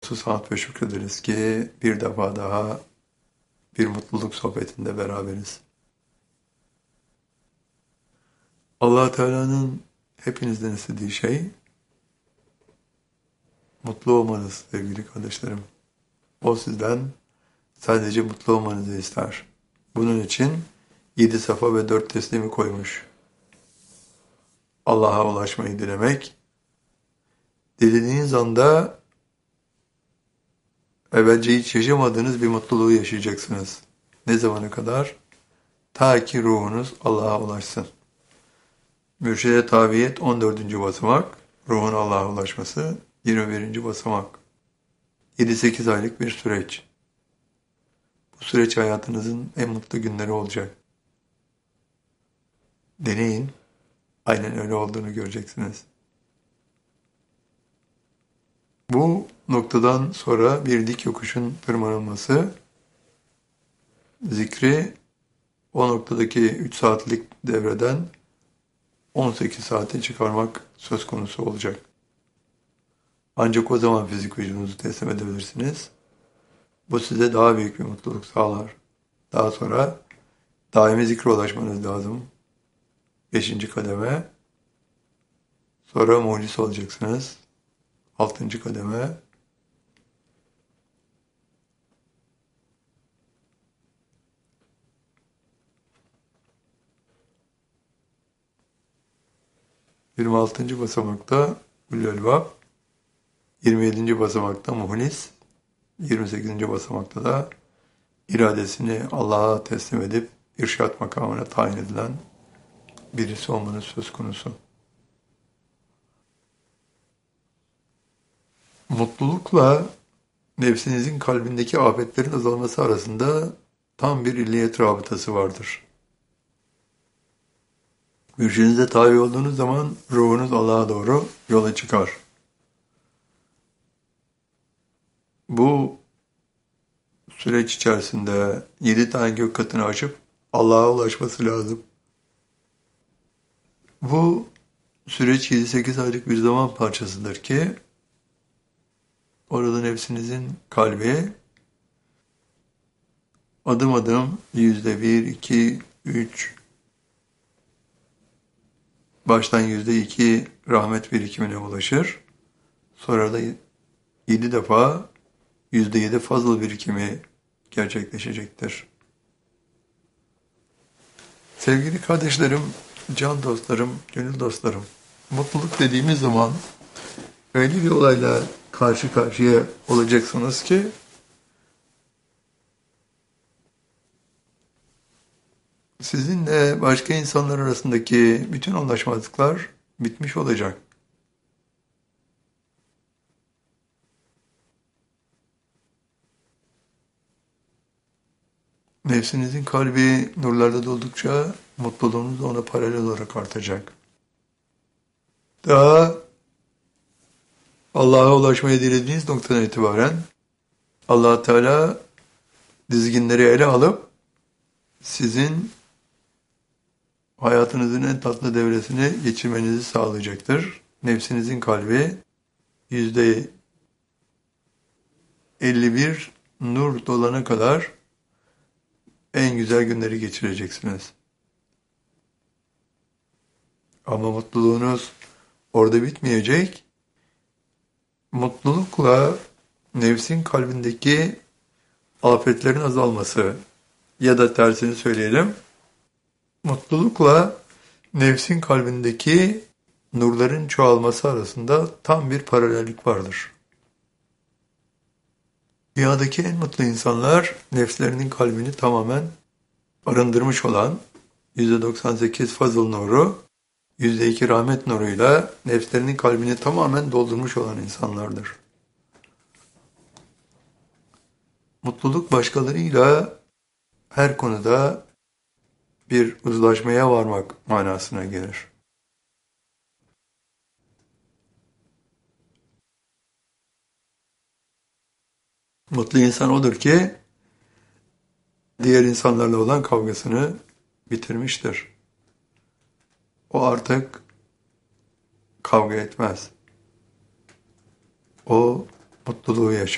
sonsuz hamd ve şükrederiz ki bir defa daha bir mutluluk sohbetinde beraberiz. Allah Teala'nın hepinizden istediği şey mutlu olmanız sevgili kardeşlerim. O sizden sadece mutlu olmanızı ister. Bunun için 7 safa ve 4 teslimi koymuş. Allah'a ulaşmayı dilemek, dilediğiniz anda evvelce hiç yaşamadığınız bir mutluluğu yaşayacaksınız. Ne zamana kadar? Ta ki ruhunuz Allah'a ulaşsın. Mürşide tabiyet 14. basamak, ruhun Allah'a ulaşması 21. basamak. 7-8 aylık bir süreç. Bu süreç hayatınızın en mutlu günleri olacak. Deneyin, aynen öyle olduğunu göreceksiniz. Bu noktadan sonra bir dik yokuşun tırmanılması, zikri o noktadaki 3 saatlik devreden 18 saate çıkarmak söz konusu olacak. Ancak o zaman fizik vücudunuzu teslim edebilirsiniz. Bu size daha büyük bir mutluluk sağlar. Daha sonra daimi zikre ulaşmanız lazım. 5. kademe. Sonra muciz olacaksınız. 6. kademe. ...26. basamakta Üllü 27. basamakta muhlis, 28. basamakta da iradesini Allah'a teslim edip irşat makamına tayin edilen birisi olmanız söz konusu. Mutlulukla nefsinizin kalbindeki afetlerin azalması arasında tam bir illiyet rabıtası vardır. Mürşidinize tabi olduğunuz zaman ruhunuz Allah'a doğru yola çıkar. Bu süreç içerisinde 7 tane gök katını aşıp Allah'a ulaşması lazım. Bu süreç 7-8 aylık bir zaman parçasıdır ki orada nefsinizin kalbi adım adım %1, 2, 3 baştan %2 rahmet birikimine ulaşır. Sonra da 7 defa %7 fazla birikimi gerçekleşecektir. Sevgili kardeşlerim, can dostlarım, gönül dostlarım, mutluluk dediğimiz zaman öyle bir olayla karşı karşıya olacaksınız ki sizinle başka insanlar arasındaki bütün anlaşmazlıklar bitmiş olacak. Nefsinizin kalbi nurlarda doldukça mutluluğunuz da ona paralel olarak artacak. Daha Allah'a ulaşmayı dilediğiniz noktadan itibaren Allah Teala dizginleri ele alıp sizin hayatınızın en tatlı devresini geçirmenizi sağlayacaktır. Nefsinizin kalbi %51 nur dolana kadar en güzel günleri geçireceksiniz. Ama mutluluğunuz orada bitmeyecek. Mutlulukla nefsin kalbindeki afetlerin azalması ya da tersini söyleyelim. Mutlulukla nefsin kalbindeki nurların çoğalması arasında tam bir paralellik vardır. Dünyadaki en mutlu insanlar nefslerinin kalbini tamamen arındırmış olan %98 fazıl nuru, %2 rahmet nuruyla nefslerinin kalbini tamamen doldurmuş olan insanlardır. Mutluluk başkalarıyla her konuda bir uzlaşmaya varmak manasına gelir. Mutlu insan odur ki diğer insanlarla olan kavgasını bitirmiştir. O artık kavga etmez. O mutluluğu yaşar.